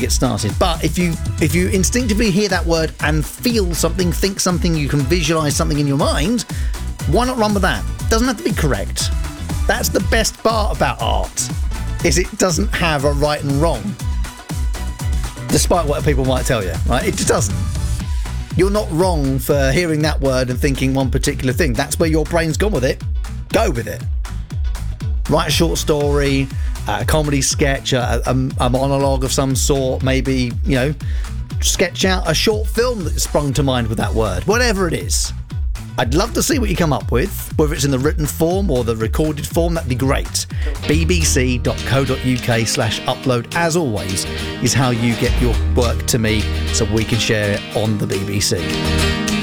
get started. But if you instinctively hear that word and feel something, think something, you can visualise something in your mind, why not run with that? Doesn't have to be correct. That's the best part about art, is it doesn't have a right and wrong. Despite what people might tell you, right? It just doesn't. You're not wrong for hearing that word and thinking one particular thing. That's where your brain's gone with it. Go with it. Write a short story, a comedy sketch, a monologue of some sort, maybe, sketch out a short film that sprung to mind with that word, whatever it is. I'd love to see what you come up with, whether it's in the written form or the recorded form. That'd be great. bbc.co.uk/upload, as always, is how you get your work to me so we can share it on the BBC.